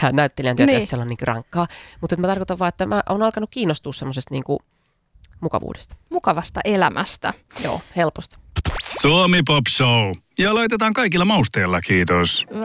tehdä näyttelijän työtä, Niin. jos siellä on niin rankkaa. Mutta mä tarkoitan vaan, että mä oon alkanut kiinnostua semmoisesta niin mukavuudesta. Mukavasta elämästä. Joo, helposti. Suomi Pop Show. Ja laitetaan kaikilla mausteilla, kiitos.